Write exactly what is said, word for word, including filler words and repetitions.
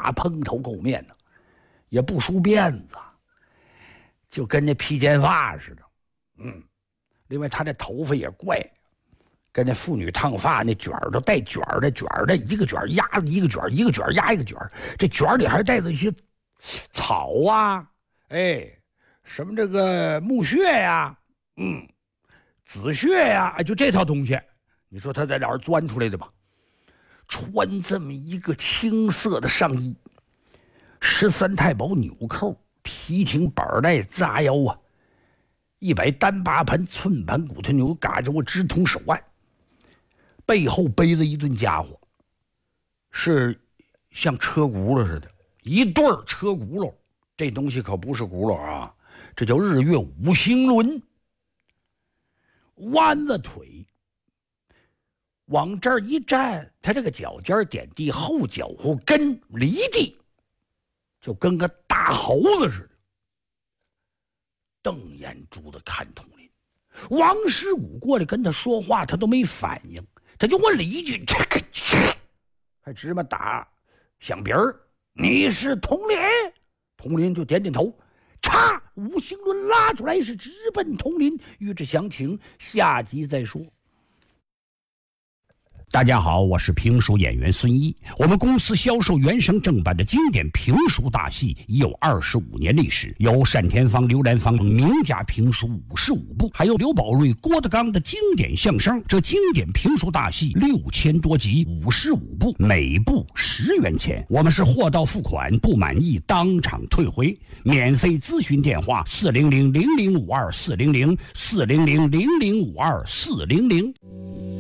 大蓬头垢面呢，也不梳辫子，就跟那披肩发似的。嗯，另外他的头发也怪，跟那妇女烫发那卷儿都带卷儿的，卷儿的一个卷儿压一个卷儿，一个卷儿压一个卷儿，这卷儿里还带着一些草啊，哎，什么这个木屑呀，嗯，紫屑呀，哎，就这套东西，你说他在哪儿钻出来的吧？穿这么一个青色的上衣，十三太保纽扣，皮挺板带扎腰啊，一百单八盘寸盘骨头牛嘎着我直筒手腕，背后背着一顿家伙，是像车轱辘似的，一对儿车轱辘，这东西可不是轱辘啊，这叫日月五星轮。弯了腿往这儿一站，他这个脚尖点地，后脚后跟离地，就跟个大猴子似的，瞪眼珠子看统领。王师武过来跟他说话，他都没反应，他就问了一句，这个还芝麻打响鼻儿，你是统领？统领就点点头。嚓，五星轮拉出来，是直奔统领。欲知详情，下集再说。 大家好，我是评书演员孙一。我们公司销售原声正版的经典评书大戏已有二十五年历史，有单田芳、刘兰芳名家评书五十五部，还有刘宝瑞、郭德纲的经典相声。这经典评书大戏六千多集，五十五部，每部十元钱。我们是货到付款，不满意当场退回。免费咨询电话：四零零零零五二四零零四零零零零五二四零零。